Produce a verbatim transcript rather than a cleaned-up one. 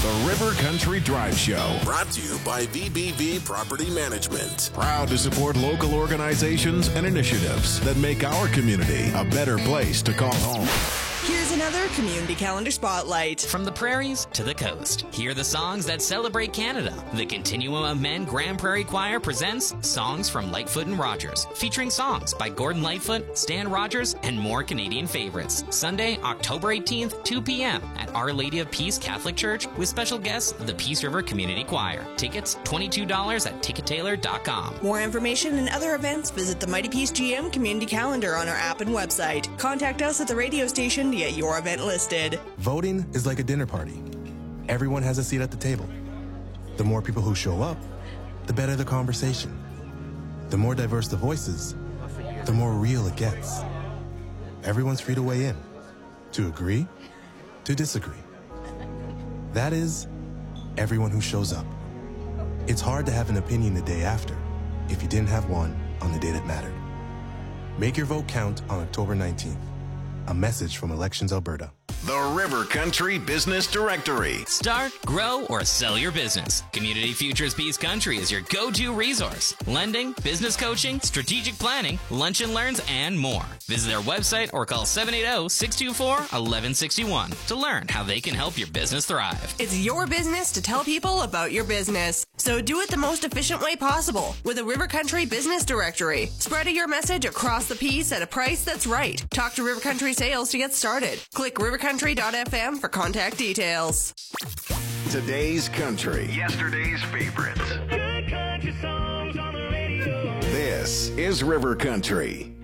The River Country Drive Show. Brought to you by V B V Property Management. Proud to support local organizations and initiatives that make our community a better place to call home. Here's another Community Calendar Spotlight. From the prairies to the coast, hear the songs that celebrate Canada. The Continuum of Men Grand Prairie Choir presents Songs from Lightfoot and Rogers, featuring songs by Gordon Lightfoot, Stan Rogers, and more Canadian favorites. Sunday, October eighteenth, two p.m. at Our Lady of Peace Catholic Church with special guests, the Peace River Community Choir. Tickets, twenty-two dollars at ticket tailor dot com. More information and other events, visit the Mighty Peace G M Community Calendar on our app and website. Contact us at the radio station to get your event listed. Voting is like a dinner party. Everyone has a seat at the table. The more people who show up, the better the conversation. The more diverse the voices, the more real it gets. Everyone's free to weigh in, to agree, to disagree. That is, everyone who shows up. It's hard to have an opinion the day after if you didn't have one on the day that mattered. Make your vote count on October nineteenth. A message from Elections Alberta. The River Country Business Directory. Start, grow, or sell your business. Community Futures Peace Country is your go-to resource. Lending, business coaching, strategic planning, lunch and learns, and more. Visit their website or call seven eight zero, six two four, one one six one to learn how they can help your business thrive. It's your business to tell people about your business. So do it the most efficient way possible with a River Country Business Directory. Spread your message across the piece at a price that's right. Talk to River Country Sales to get started. Click river country dot f m for contact details. Today's country. Yesterday's favorites. Good country songs on the radio. This is River Country.